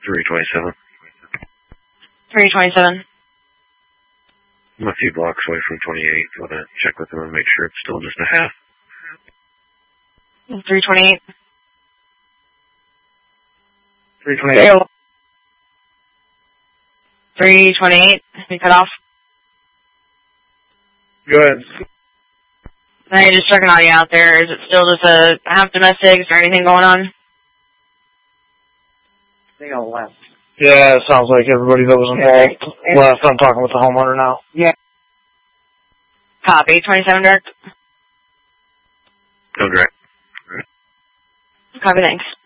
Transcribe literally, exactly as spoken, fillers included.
three twenty-seven. three twenty-seven. I'm a few blocks away from twenty-eight. I want to check with them and make sure it's still just a half. three twenty-eight. three twenty-eight. three twenty-eight. You cut off. Good. Hey, just checking audio out there. Is it still just a half domestics or anything going on? They all left. Yeah, it sounds like everybody that was involved left. I'm talking with the homeowner now. Yeah. Copy. twenty-seven direct. No direct. Copy, thanks.